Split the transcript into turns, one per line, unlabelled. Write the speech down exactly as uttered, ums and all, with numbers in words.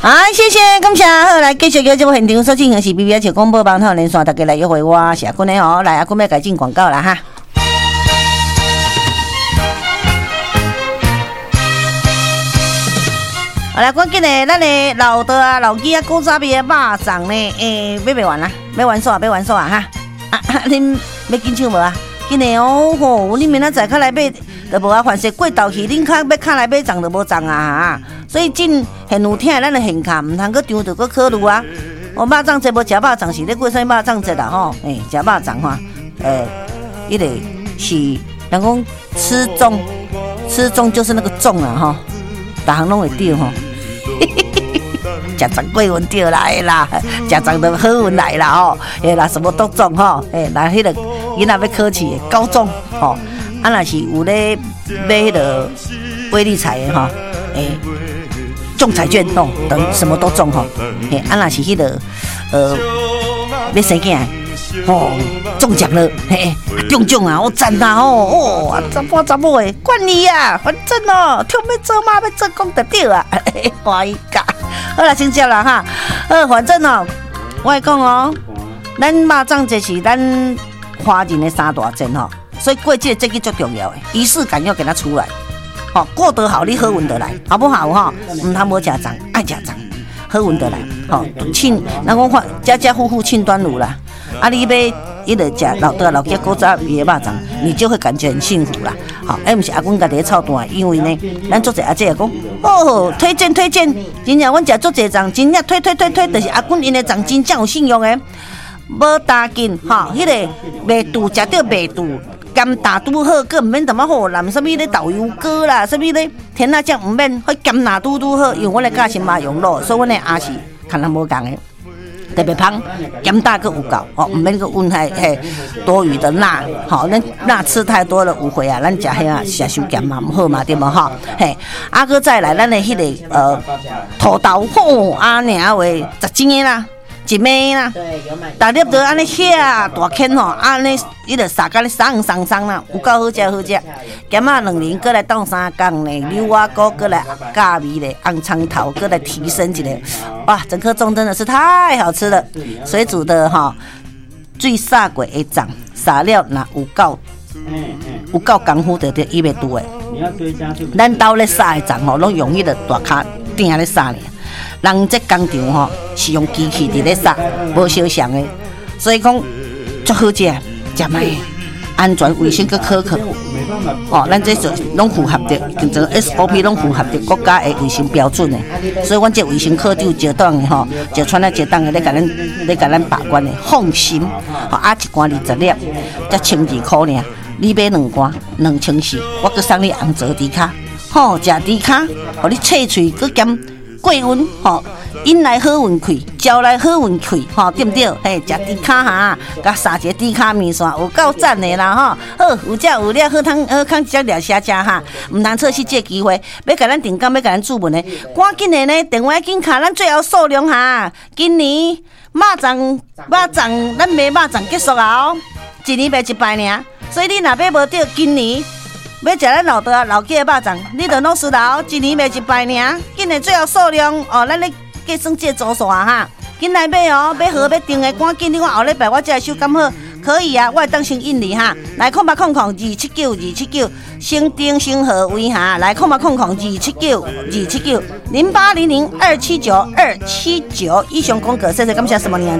啊，谢谢，感谢。好，来继续叫节目现场所进行是 B B S 广播网头连线，大家来约会我是阿君的哦。来，阿君要改进广告了哈。好来，赶紧的，咱的老的啊、老鸡啊、古早味的肉粽呢，诶，要卖完啦，要完煞，要完煞啊哈！啊，恁要紧抢无啊？紧的哦吼，你明仔载较来买，就无啊，凡是过头去，恁较要较来买粽就无粽啊哈！所以真现有听咱的现卡，唔通搁张着搁考虑啊！哦，肉粽节无食肉粽是咧过啥肉粽节啦吼？诶，食肉粽哈，呃，迄个是人讲吃粽，吃粽就是那个粽啊哈。大行拢会对吼，食粽过运对来啦，食粽就好运来啦吼，诶啦什么都中吼，诶啦迄个囡仔要考试的高中吼，啊若是有咧买迄个威力彩的吼，诶中彩券吼，等什么都中吼，诶啊若是迄个呃要生囝。哦，中奖了，嘿，中奖啊！我赞啦哦哦，查甫查某的，管你啊，反正哦，跳要做嘛，要做功就对啊，欢喜甲。好啦，先接啦哈。呃，反正哦，我会讲哦，咱肉粽节是咱华人的三大节吼，所以过节这个最重要的，仪式感要给它出来。哦，过得好，你好运得来，好不好哈？唔通无食粽，爱食粽，好运得来。吼，庆，人讲看家家户户庆端午啦。啊，你买伊个食老的老家古早味的肉粽，你就会感觉很幸福啦。好，哎，毋是阿公家己咧操蛋，因为呢，咱做者阿姐也讲，哦，推荐推荐，真正阮食做者粽，真正推推推推，就是阿公因的粽真正有信用的，无打紧，吼，迄个麦肚食到麦肚。甘打拄好，佮毋免淡仔好蓝，什么咧豆油糕啦，什么咧甜辣酱毋免，迄甘拿拄拄好，因为阮的家是麻用肉，所以阮的阿是看人无共的。特别芳，咸大个有够哦，唔免个温害嘿多余的钠，好、哦，咱钠吃太多了，有会啊，咱食迄啊食伤咸嘛，唔好嘛，对无吼？嘿，啊个再来，咱的迄、那个呃土豆吼，啊尔话十斤的啦，一枚啦，大粒就安尼遐大坑吼，安尼伊就撒甲你送送送啦，有够好食好食。咸啊两年，过来当三工呢，牛蛙膏过来咖味咧，红葱头过来提升一下。哇，整颗粽真的是太好吃了，水煮的哈，最撒过的粽，撒料那有够，有够功夫的，就伊袂拄的。咱兜咧撒的粽吼，拢用迄个大卡鼎咧撒咧。人这工厂吼是用机器伫咧撒，无烧香的，所以讲足好食，食卖安全卫生佮可靠。哦，咱这就拢符合着，跟这 S O P 拢符合着国家的卫生标准的，所以阮这卫生科长接档的吼，就传来接档的咧，甲咱咧甲咱把关的，放心。吼、哦，啊一罐二十粒，才千二块尔，你买两罐两千四，我佮送你红枣猪脚，吼、哦，食猪脚，互你脆脆佮兼。过运吼，引来好运气，招来好运气，吼对不对？嘿，食猪脚哈，甲撒一个猪脚面线，有够赞的啦吼！好，有食有了，好通好康一只掠虾食哈，唔通错失这机会，要甲咱订购，要甲咱注文的，赶紧的呢，电话紧卡，咱最后数量哈，今年肉粽肉粽，咱卖肉粽结束啊哦，一年卖一摆尔，所以你若买无到，今年。要食咱老的老家的肉粽，你着弄死啦！一年卖一摆尔，紧的最后数量哦，咱咧计算这组数啊哈，紧来买哦，买好要订的，赶紧你看后礼拜我这手感好，可以啊，我会当先印你哈，来空八空空二七九二七九，先订先合位哈，来空八空空二七九二七九零八零零二七九二七九，以上广告，谢谢感谢什么年